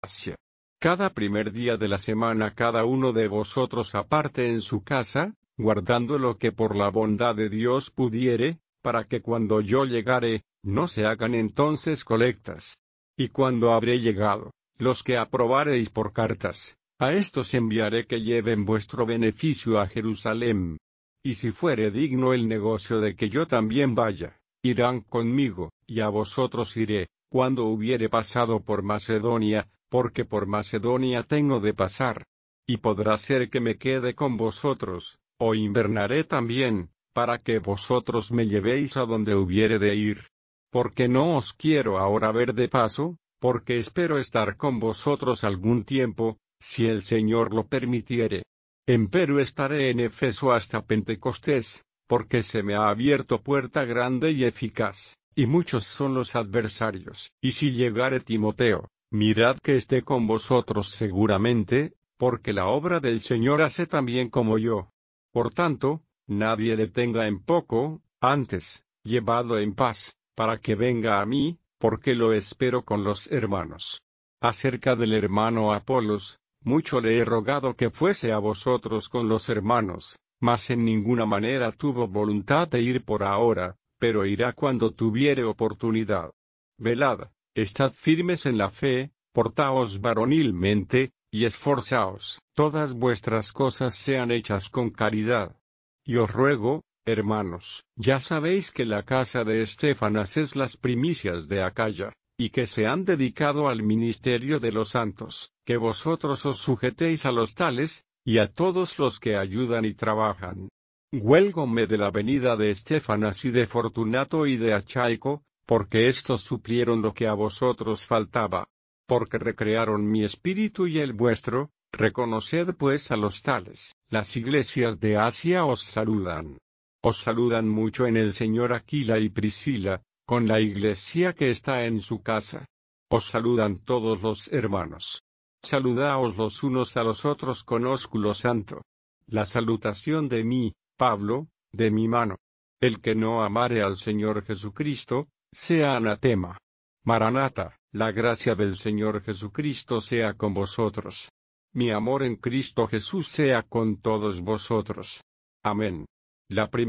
Asia. Cada primer día de la semana cada uno de vosotros aparte en su casa, guardando lo que por la bondad de Dios pudiere, para que cuando yo llegare, no se hagan entonces colectas. Y cuando habré llegado, los que aprobareis por cartas, a estos enviaré que lleven vuestro beneficio a Jerusalén. Y si fuere digno el negocio de que yo también vaya, irán conmigo, y a vosotros iré, cuando hubiere pasado por Macedonia, porque por Macedonia tengo de pasar. Y podrá ser que me quede con vosotros, o invernaré también, para que vosotros me llevéis a donde hubiere de ir. Porque no os quiero ahora ver de paso, porque espero estar con vosotros algún tiempo, si el Señor lo permitiere. Empero estaré en Efeso hasta Pentecostés, porque se me ha abierto puerta grande y eficaz, y muchos son los adversarios. Y si llegare Timoteo, mirad que esté con vosotros seguramente, porque la obra del Señor hace también como yo. Por tanto, nadie le tenga en poco, antes, llevadlo en paz, para que venga a mí, porque lo espero con los hermanos. Acerca del hermano Apolos, mucho le he rogado que fuese a vosotros con los hermanos, mas en ninguna manera tuvo voluntad de ir por ahora, pero irá cuando tuviere oportunidad. Velad, estad firmes en la fe, portaos varonilmente, y esforzaos, todas vuestras cosas sean hechas con caridad. Y os ruego, hermanos, ya sabéis que la casa de Estéfanas es las primicias de Acaya, y que se han dedicado al ministerio de los santos, que vosotros os sujetéis a los tales, y a todos los que ayudan y trabajan. Huélgome de la venida de Estéfanas y de Fortunato y de Achaico, porque éstos suplieron lo que a vosotros faltaba. Porque recrearon mi espíritu y el vuestro, reconoced pues a los tales. Las iglesias de Asia os saludan. Os saludan mucho en el Señor Aquila y Priscila, con la iglesia que está en su casa. Os saludan todos los hermanos. Saludaos los unos a los otros con ósculo santo. La salutación de mí, Pablo, de mi mano. El que no amare al Señor Jesucristo, sea anatema. Maranata, la gracia del Señor Jesucristo sea con vosotros. Mi amor en Cristo Jesús sea con todos vosotros. Amén. La